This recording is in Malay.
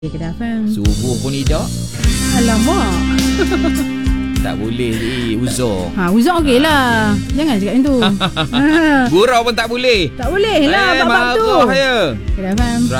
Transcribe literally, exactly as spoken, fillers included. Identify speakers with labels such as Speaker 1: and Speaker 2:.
Speaker 1: Kedah F M.
Speaker 2: Subuh pun tidak.
Speaker 1: Alamak.
Speaker 2: Tak boleh ni, uzur.
Speaker 1: Ha, uzur okey lah. Jangan cakap macam tu. Ha.
Speaker 2: Gurau pun tak boleh.
Speaker 1: Tak boleh lah
Speaker 2: eh,
Speaker 1: bab-bab tu.
Speaker 2: Ya.
Speaker 1: Kedah F M.